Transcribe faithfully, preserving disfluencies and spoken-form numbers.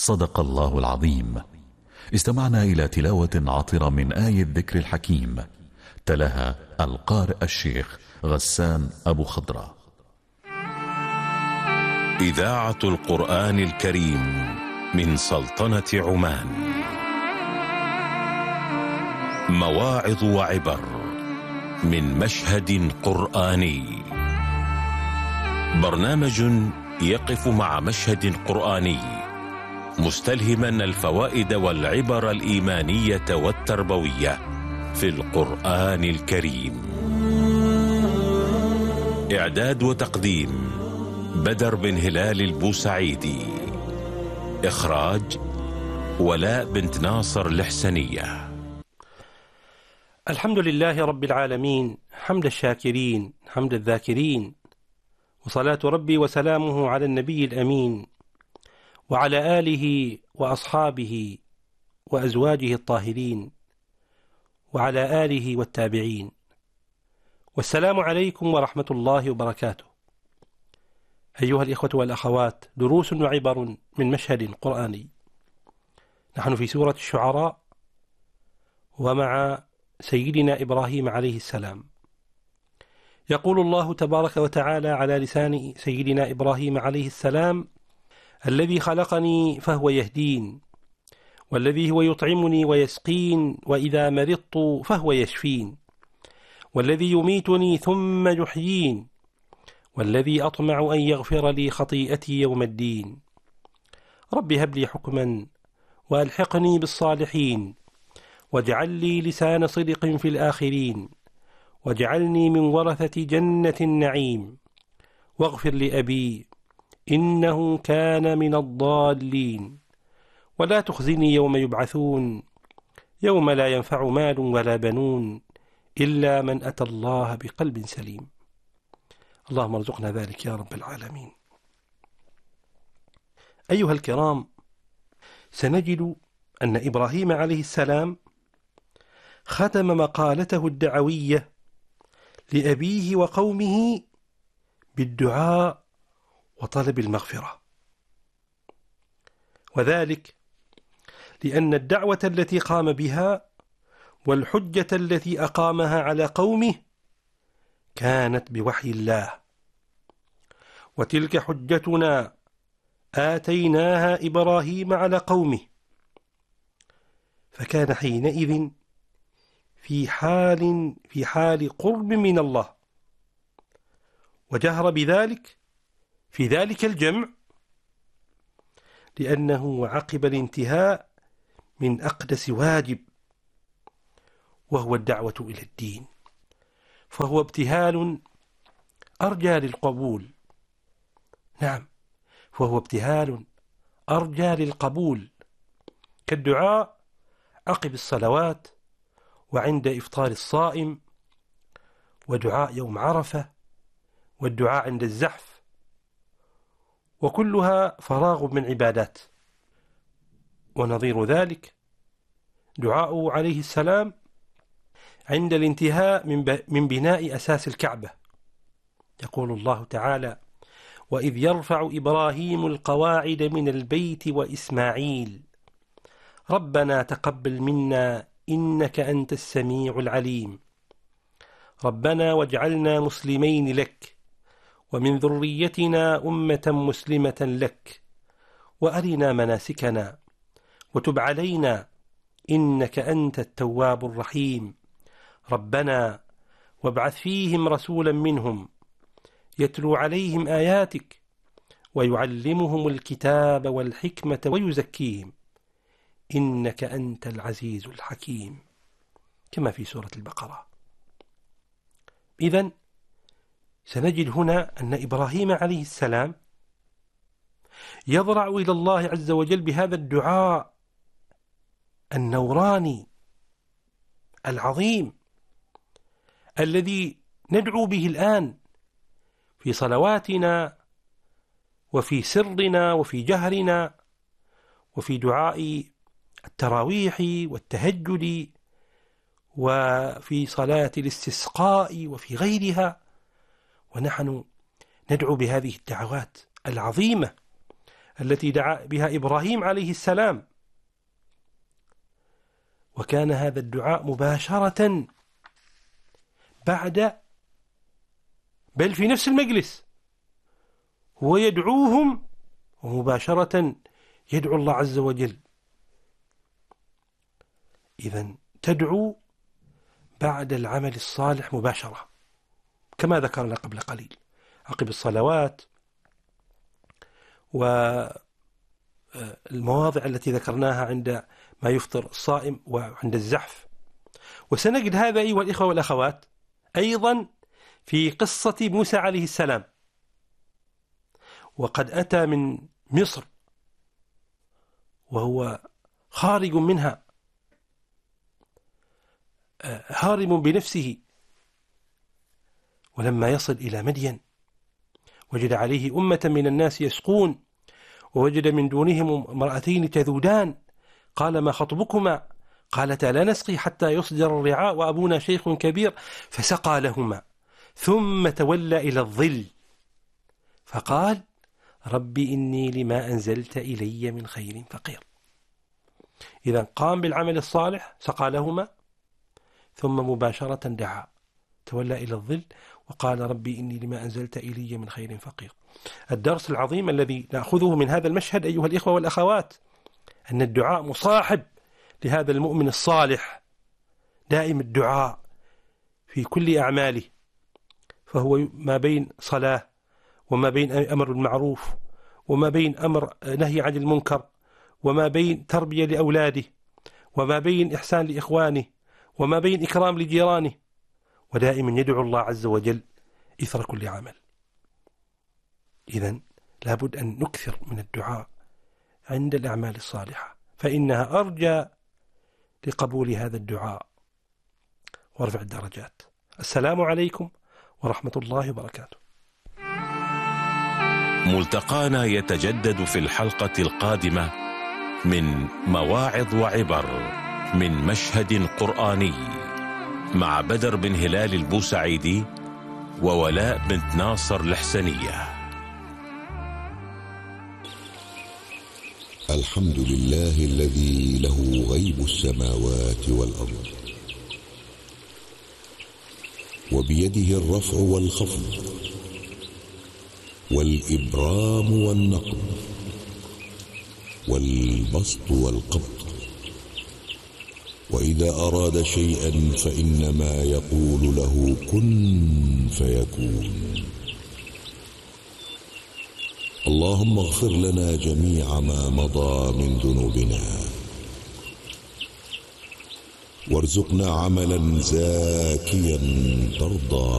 صدق الله العظيم. استمعنا إلى تلاوة عطرة من آية الذكر الحكيم، تلاها القارئ الشيخ غسان أبو خضرة. إذاعة القرآن الكريم من سلطنة عمان، مواعظ وعبر من مشهد قرآني، برنامج يقف مع مشهد قرآني مستلهما الفوائد والعبر الإيمانية والتربوية في القرآن الكريم. إعداد وتقديم بدر بن هلال البوسعيدي، إخراج ولاء بنت ناصر الحسنية. الحمد لله رب العالمين، حمد الشاكرين حمد الذاكرين، وصلاة ربي وسلامه على النبي الأمين وعلى آله وأصحابه وأزواجه الطاهرين وعلى آله والتابعين. والسلام عليكم ورحمة الله وبركاته. أيها الإخوة والأخوات، دروس وعبر من مشهد قرآني. نحن في سورة الشعراء ومع سيدنا إبراهيم عليه السلام. يقول الله تبارك وتعالى على لسان سيدنا إبراهيم عليه السلام: الذي خلقني فهو يهدين، والذي هو يطعمني ويسقين، وإذا مرضت فهو يشفين، والذي يميتني ثم يحيين، والذي أطمع أن يغفر لي خطيئتي يوم الدين. رب هب لي حكما وألحقني بالصالحين، واجعل لي لسان صدق في الآخرين، واجعلني من ورثة جنة النعيم، واغفر لأبي إنه كان من الضالين، ولا تخزني يوم يبعثون يوم لا ينفع مال ولا بنون إلا من أتى الله بقلب سليم. اللهم ارزقنا ذلك يا رب العالمين. أيها الكرام، سنجد أن إبراهيم عليه السلام ختم مقالته الدعوية لأبيه وقومه بالدعاء وطلب المغفرة، وذلك لأن الدعوة التي قام بها والحجة التي أقامها على قومه كانت بوحي الله. وتلك حجتنا آتيناها إبراهيم على قومه، فكان حينئذ في حال في حال قرب من الله، وجهر بذلك في ذلك الجمع لأنه عقب الانتهاء من أقدس واجب، وهو الدعوة إلى الدين، فهو ابتهال أرجى للقبول. نعم، فهو ابتهال أرجى للقبول، كالدعاء عقب الصلوات وعند إفطار الصائم، ودعاء يوم عرفة، والدعاء عند الزحف، وكلها فراغ من عبادات. ونظير ذلك دعاءه عليه السلام عند الانتهاء من بناء أساس الكعبة. يقول الله تعالى: وإذ يرفع إبراهيم القواعد من البيت وإسماعيل ربنا تقبل منا إنك أنت السميع العليم ربنا واجعلنا مسلمين لك ومن ذريتنا أمة مسلمة لك وأرنا مناسكنا وتب علينا إنك أنت التواب الرحيم ربنا وابعث فيهم رسولا منهم يتلو عليهم آياتك ويعلمهم الكتاب والحكمة ويزكيهم إنك أنت العزيز الحكيم، كما في سورة البقرة. إذن سنجد هنا أن إبراهيم عليه السلام يضرع إلى الله عز وجل بهذا الدعاء النوراني العظيم الذي ندعو به الآن في صلواتنا وفي سرنا وفي جهرنا وفي دعاء التراويح والتهجد وفي صلاة الاستسقاء وفي غيرها. ونحن ندعو بهذه الدعوات العظيمة التي دعا بها إبراهيم عليه السلام، وكان هذا الدعاء مباشرة بعد، بل في نفس المجلس هو يدعوهم ومباشرة يدعو الله عز وجل. إذن تدعو بعد العمل الصالح مباشرة كما ذكرنا قبل قليل، عقب الصلوات والمواضع التي ذكرناها عند ما يفطر الصائم وعند الزحف. وسنجد هذا أيها الإخوة والأخوات أيضا في قصة موسى عليه السلام، وقد أتى من مصر وهو خارج منها هارب بنفسه، ولما يصل إلى مدين وجد عليه أمة من الناس يسقون، ووجد من دونهم امرأتين تذودان، قال ما خطبكما؟ قالتا لا نسقي حتى يصدر الرعاء وأبونا شيخ كبير، فسقى لهما ثم تولى إلى الظل فقال ربي إني لما أنزلت إلي من خير فقير. إذا قام بالعمل الصالح، سقى لهما، ثم مباشرة دعا، تولى إلى الظل وقال ربي إني لما أنزلت إلي من خير فقير. الدرس العظيم الذي نأخذه من هذا المشهد أيها الإخوة والأخوات أن الدعاء مصاحب لهذا المؤمن الصالح، دائم الدعاء في كل أعماله، فهو ما بين صلاة وما بين أمر بالمعروف وما بين أمر نهي عن المنكر وما بين تربية لأولاده وما بين إحسان لإخوانه وما بين إكرام لجيرانه، ودائما يدعو الله عز وجل إثر كل عمل. إذن لابد أن نكثر من الدعاء عند الأعمال الصالحة، فإنها أرجى لقبول هذا الدعاء ورفع الدرجات. السلام عليكم ورحمة الله وبركاته. ملتقانا يتجدد في الحلقة القادمة من مواعظ وعبر من مشهد قرآني مع بدر بن هلال البوسعيدي وولاء بنت ناصر الحسنية. الحمد لله الذي له غيب السماوات والأرض، وبيده الرفع والخفض والإبرام والنقض والبسط والقبض، وإذا أراد شيئا فإنما يقول له كن فيكون. اللهم اغفر لنا جميع ما مضى من ذنوبنا، وارزقنا عملا زاكيا ترضى